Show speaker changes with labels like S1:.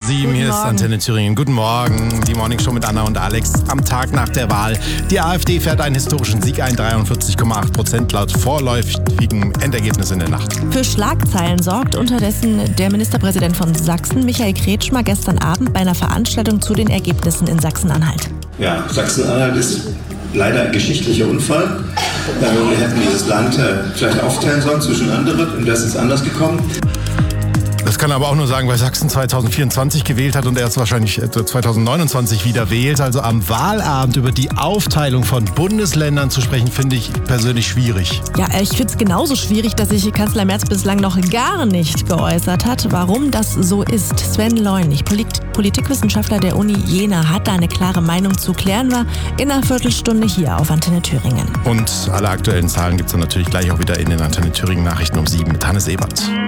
S1: 7, hier ist Antenne Thüringen. Guten Morgen, die Morningshow mit Anna und Alex. Am Tag nach der Wahl. Die AfD fährt einen historischen Sieg ein, 43,8% laut vorläufigen Endergebnis in der Nacht.
S2: Für Schlagzeilen sorgt unterdessen der Ministerpräsident von Sachsen, Michael Kretschmer, gestern Abend bei einer Veranstaltung zu den Ergebnissen in Sachsen-Anhalt.
S3: Ja, Sachsen-Anhalt ist leider ein geschichtlicher Unfall. Wir hätten dieses Land vielleicht aufteilen sollen zwischen anderen und das ist anders gekommen.
S1: Das kann er aber auch nur sagen, weil Sachsen 2024 gewählt hat und erst wahrscheinlich 2029 wieder wählt. Also am Wahlabend über die Aufteilung von Bundesländern zu sprechen, finde ich persönlich schwierig.
S2: Ja, ich finde es genauso schwierig, dass sich Kanzler Merz bislang noch gar nicht geäußert hat, warum das so ist. Sven Leunig, Politikwissenschaftler der Uni Jena, hat da eine klare Meinung zu. Klären wir in einer Viertelstunde hier auf Antenne Thüringen.
S1: Und alle aktuellen Zahlen gibt es dann natürlich gleich auch wieder in den Antenne Thüringen Nachrichten um 7 mit Hannes Ebert.